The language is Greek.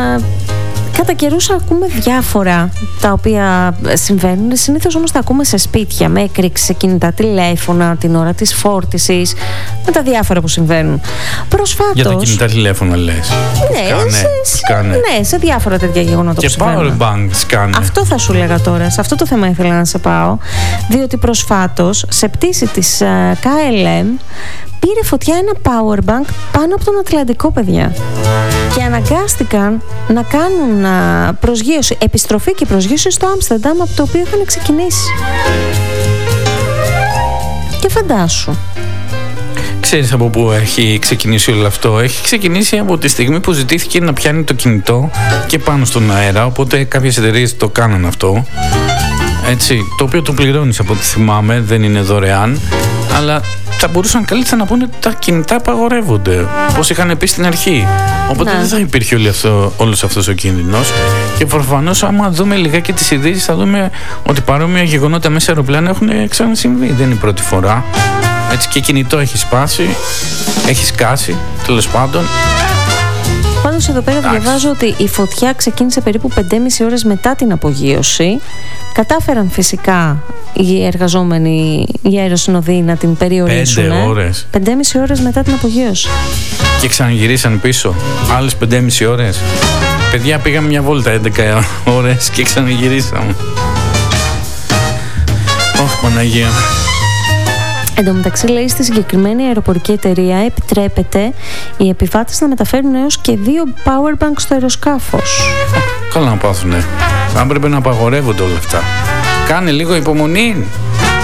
Κατά καιρούς ακούμε διάφορα τα οποία συμβαίνουν. Συνήθως όμως τα ακούμε σε σπίτια, με έκρηξη σε κινητά τηλέφωνα, την ώρα της φόρτισης, με τα διάφορα που συμβαίνουν. Προσφάτως. Για τα κινητά τηλέφωνα λες? Ναι, σε διάφορα τέτοια γεγονότα που συμβαίνουν. Και power bank σκάνε. Αυτό θα σου λέγα τώρα. Σε αυτό το θέμα ήθελα να σε πάω. Διότι προσφάτως σε πτήση της KLM πήρε φωτιά ένα power bank πάνω από τον Ατλαντικό, παιδιά. Και αναγκάστηκαν να κάνουν προσγείωση, επιστροφή και προσγείωση στο Άμστερνταμ, από το οποίο είχαν ξεκινήσει. Και φαντάσου. Ξέρεις από πού έχει ξεκινήσει όλο αυτό? Έχει ξεκινήσει από τη στιγμή που ζητήθηκε να πιάνει το κινητό και πάνω στον αέρα, οπότε κάποιες εταιρείες το κάνανε αυτό. Έτσι, το οποίο το πληρώνεις από ό,τι θυμάμαι, δεν είναι δωρεάν, αλλά θα μπορούσαν καλύτερα να πούνε ότι τα κινητά απαγορεύονται, όπως είχαν πει στην αρχή. Οπότε δεν θα υπήρχε όλος αυτός ο κίνδυνος. Και προφανώς, άμα δούμε λιγάκι τις ειδήσεις, θα δούμε ότι παρόμοια γεγονότα μέσα σε αεροπλάνα έχουν ξανασυμβεί. Δεν είναι η πρώτη φορά. Έτσι, και κινητό έχει σπάσει, έχει σκάσει, τέλος πάντων. Πάντως εδώ πέρα διαβάζω ότι η φωτιά ξεκίνησε περίπου 5,5 ώρες μετά την απογείωση. Κατάφεραν φυσικά οι εργαζόμενοι, οι αεροσυνοδοί, να την περιορίσουν. 5 ώρες. 5,5 ώρες μετά την απογείωση. Και ξαναγυρίσαν πίσω. Άλλες 5,5 ώρες. Παιδιά, πήγαμε μια βόλτα 11 ώρες και ξαναγυρίσαμε. Ωχ, Παναγία. Εν τω μεταξύ, λέει, στη συγκεκριμένη αεροπορική εταιρεία επιτρέπεται οι επιβάτες να μεταφέρουν έως και 2 power bank στο αεροσκάφος. Καλά να πάθουνε. Αν πρέπει να απαγορεύονται όλα αυτά. Κάνε λίγο υπομονή.